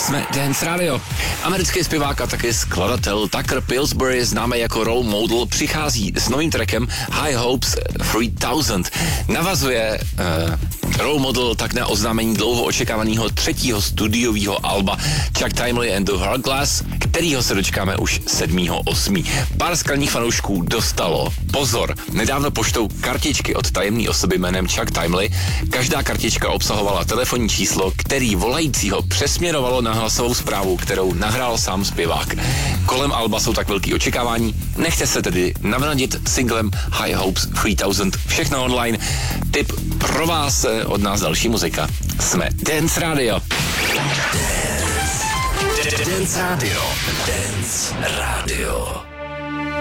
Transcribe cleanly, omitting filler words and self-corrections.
Jsme Dance Radio. Americký zpěvák a také skladatel Tucker Pillsbury, známý jako Role Model, přichází s novým trackem High Hopes 3000. Navazuje Role Model tak na oznámení dlouho očekávaného třetího studiového alba Chuck Timely and the Hourglass, kterýho se dočkáme už 7.8. Pár skalních fanoušků dostalo pozor. Nedávno poštou kartičky od tajemné osoby jménem Chuck Timely. Každá kartička obsahovala telefonní číslo, který volajícího přesměrovalo na hlasovou zprávu, kterou nahrál sám zpěvák. Kolem alba jsou tak velký očekávání. Nechte se tedy navnadit singlem High Hopes 3000. Všechno online. Tip pro vás, od nás další muzika. Jsme Dance Radio. Dance Radio. Dance Radio.